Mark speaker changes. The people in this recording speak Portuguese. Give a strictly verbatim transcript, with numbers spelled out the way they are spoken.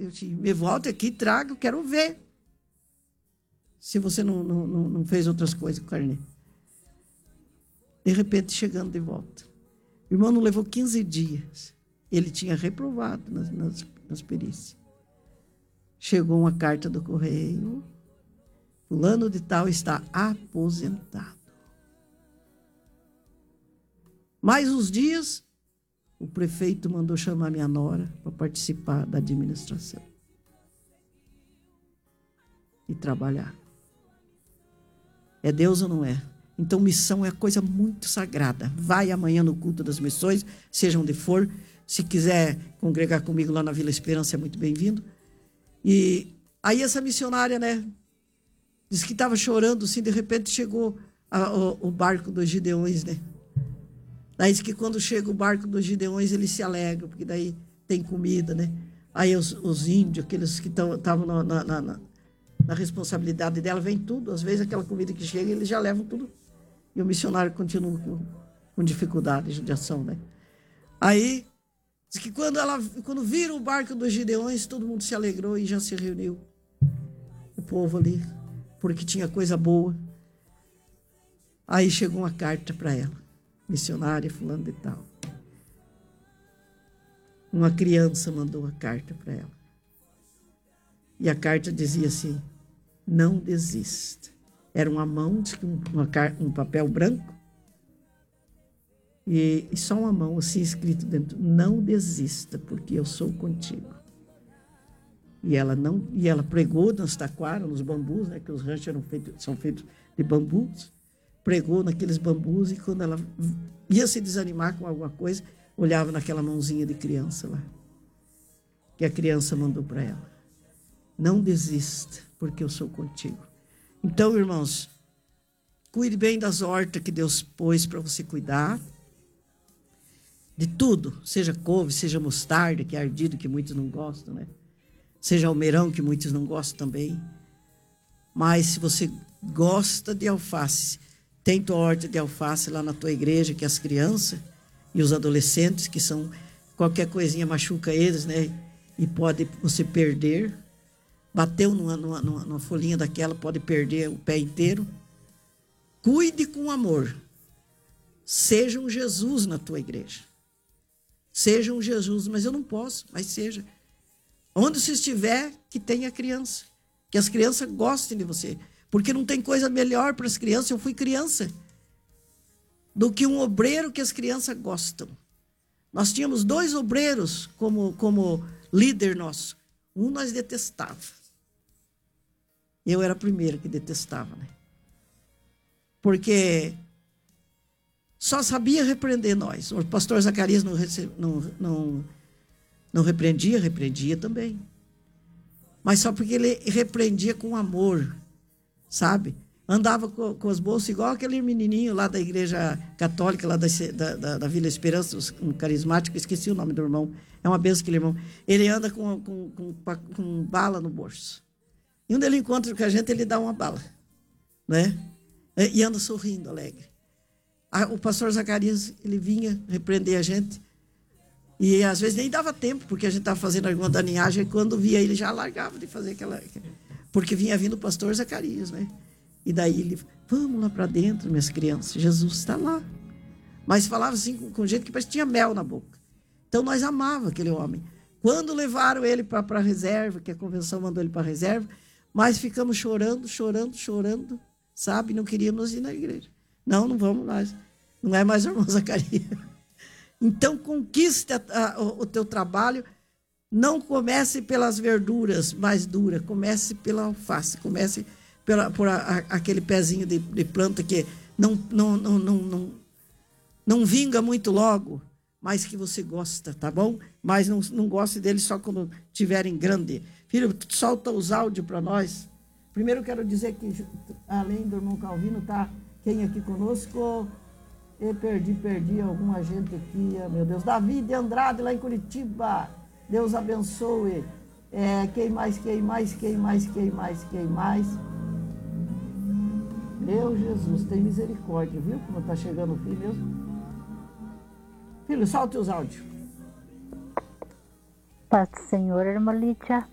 Speaker 1: Eu te, me volte aqui, traga, eu quero ver. Se você não, não, não fez outras coisas com o carnê. De repente, chegando de volta. O irmão não levou quinze dias. Ele tinha reprovado nas, nas, nas perícias. Chegou uma carta do correio. Fulano de tal está aposentado. Mais uns dias, o prefeito mandou chamar minha nora para participar da administração. E trabalhar. É Deus ou não é? Então, missão é coisa muito sagrada. Vai amanhã no culto das missões, seja onde for. Se quiser congregar comigo lá na Vila Esperança, é muito bem-vindo. E aí essa missionária, né, disse que estava chorando, assim, de repente chegou a, o, o barco dos Gideões, né? Daí diz que quando chega o barco dos Gideões, eles se alegram, porque daí tem comida, né? Aí os, os índios, aqueles que estavam na, na, na, na responsabilidade dela, vem tudo. Às vezes aquela comida que chega, eles já levam tudo. E o missionário continua com, com dificuldade, judiação, né? Aí, diz que quando, ela, quando viram o barco dos Gideões, todo mundo se alegrou e já se reuniu. O povo ali, porque tinha coisa boa. Aí chegou uma carta para ela. Missionária fulano de tal. Uma criança mandou a carta para ela. E a carta dizia assim, não desista. Era uma mão, uma, um papel branco, e, e só uma mão assim escrito dentro, não desista, porque eu sou contigo. E ela, não, e ela pregou nas taquaras, nos bambus, né, que os ranchos eram feitos, são feitos de bambus, pregou naqueles bambus, e quando ela ia se desanimar com alguma coisa, olhava naquela mãozinha de criança lá, que a criança mandou para ela. Não desista, porque eu sou contigo. Então, irmãos, cuide bem das hortas que Deus pôs para você cuidar. De tudo, seja couve, seja mostarda, que é ardido, que muitos não gostam, né? Seja almeirão, que muitos não gostam também. Mas se você gosta de alface, tem tua horta de alface lá na tua igreja, que as crianças e os adolescentes, que são, qualquer coisinha machuca eles, né? E pode você perder. Bateu numa, numa, numa folhinha daquela, pode perder o pé inteiro. Cuide com amor. Seja um Jesus na tua igreja. Seja um Jesus, mas eu não posso, mas seja. Onde você estiver, que tenha criança. Que as crianças gostem de você. Porque não tem coisa melhor para as crianças, eu fui criança, do que um obreiro que as crianças gostam. Nós tínhamos dois obreiros como, como líder nosso. Um nós detestava. Eu era a primeira que detestava, né? Porque só sabia repreender nós. O pastor Zacarias não, não, não, não repreendia, repreendia também. Mas só porque ele repreendia com amor, sabe? Andava com, com as bolsas igual aquele menininho lá da igreja católica, lá da, da, da Vila Esperança, um carismático, esqueci o nome do irmão. É uma benção aquele irmão. Ele anda com, com, com, com bala no bolso. E onde ele encontra com a gente, ele dá uma bala, né? E anda sorrindo, alegre. O pastor Zacarias, ele vinha repreender a gente, e às vezes nem dava tempo, porque a gente estava fazendo alguma daninhagem, e quando via ele já largava de fazer aquela... Porque vinha vindo o pastor Zacarias, né? E daí ele, vamos lá para dentro, minhas crianças, Jesus está lá. Mas falava assim, com, com jeito que parecia que tinha mel na boca. Então nós amávamos aquele homem. Quando levaram ele para a reserva, que a convenção mandou ele para a reserva, mas ficamos chorando, chorando, chorando, sabe? Não queríamos ir na igreja. Não, não vamos mais. Não é mais o irmão Zacarias. Então, conquiste a, a, o, o teu trabalho. Não comece pelas verduras mais duras. Comece pela alface. Comece pela, por a, a, aquele pezinho de, de planta que não, não, não, não, não, não vinga muito logo, mas que você gosta, tá bom? Mas não, não goste dele só quando tiverem grande. Filho, solta os áudios para nós. Primeiro eu quero dizer que, além do irmão Calvino, tá quem aqui conosco? Eu perdi, perdi alguma gente aqui, oh, meu Deus. Davi de Andrade, lá em Curitiba. Deus abençoe. É, quem mais, quem mais, quem mais, quem mais, quem mais? Meu Jesus, tem misericórdia, viu? Como está chegando o fim mesmo. Filho, solte os áudios.
Speaker 2: Paz do Senhor, irmã Lídia.